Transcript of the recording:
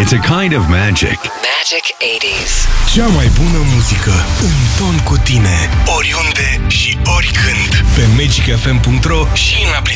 It's a kind of magic. Magic 80s. Cea mai bună muzică în ton cu tine, oriunde și oricând, pe magicfm.ro și în aplicație.